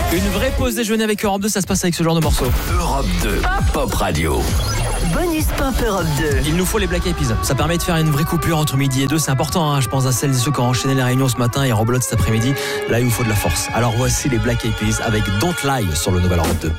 Une vraie pause déjeuner avec Europe 2, ça se passe avec ce genre de morceau. Europe 2, Pop Radio. Bonus Pop Europe 2. Il nous faut les Black Eyed Peas. Ça permet de faire une vraie coupure entre midi et 2. C'est important, hein. Je pense à celles et ceux qui ont enchaîné les réunions ce matin et rebelote cet après-midi. Là, il vous faut de la force. Alors voici les Black Eyed Peas avec Don't Lie sur le nouvel Europe 2.